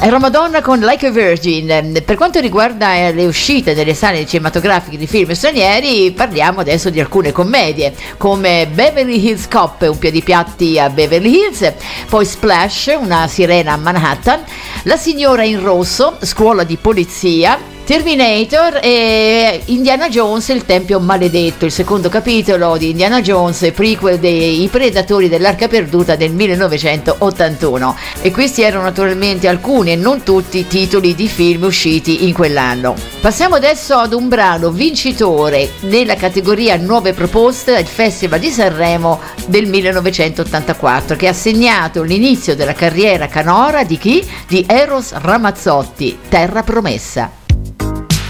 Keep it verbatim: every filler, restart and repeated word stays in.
Era Madonna con Like a Virgin. Per quanto riguarda eh, le uscite delle sale cinematografiche di film stranieri, parliamo adesso di alcune commedie come Beverly Hills Cop, un piedipiatti a Beverly Hills, poi Splash, una sirena a Manhattan, La signora in rosso, Scuola di polizia, Terminator e Indiana Jones, il tempio maledetto, il secondo capitolo di Indiana Jones, prequel dei Predatori dell'Arca Perduta del millenovecentottantuno. E questi erano naturalmente alcuni e non tutti i titoli di film usciti in quell'anno. Passiamo adesso ad un brano vincitore nella categoria nuove proposte al Festival di Sanremo del millenovecentottantaquattro, che ha segnato l'inizio della carriera canora di chi? Di Eros Ramazzotti, Terra Promessa.